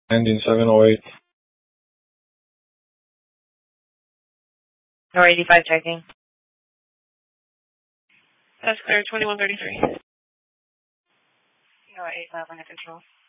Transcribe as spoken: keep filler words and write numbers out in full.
Ending seven oh eight. Tower eighty-five checking. That's clear, twenty-one thirty-three. Tower eighty-five under control.